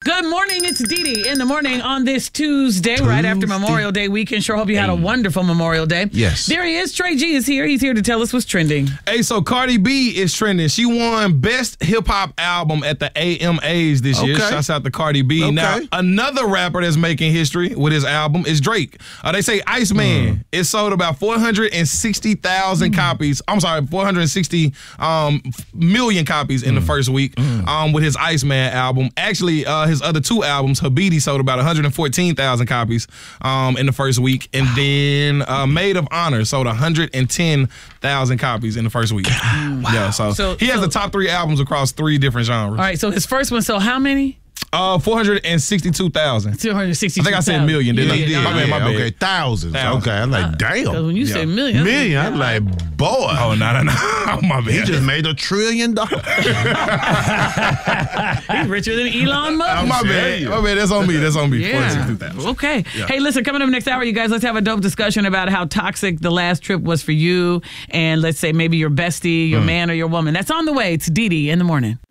Good morning. It's Dee Dee in the morning on this Tuesday, right after Memorial Day weekend. Sure hope you had a wonderful Memorial Day. Yes. There he is. Trey G is here. He's here to tell us what's trending. Hey, so Cardi B is trending. She won Best Hip Hop Album at the AMAs this year. Shouts out to Cardi B. Now, another rapper that's making history with his album is Drake. They say Iceman. It sold about 460,000 copies. I'm sorry, 460 million copies in the first week with his Iceman album. Actually, his other two albums, Habiti, sold about 114,000 copies in the first week. And then Maid of Honor sold 110,000 copies in the first week. Wow. Yeah, so he has the top 3 albums across 3 different genres. All right, so his first one sold how many? 462,000. 262,000. I think I said million, didn't I? My bad. Okay, thousands. Okay, I'm like, damn. Because when you say million. I'm like, boy. Oh, no. Oh, my bad. He just made $1 trillion. He's richer than Elon Musk. Oh, my bad. That's on me. Yeah. 462,000. Okay. Yeah. Hey, listen, coming up next hour, you guys, let's have a dope discussion about how toxic the last trip was for you. And let's say maybe your bestie, your man, or your woman. That's on the way. It's Dee Dee in the morning.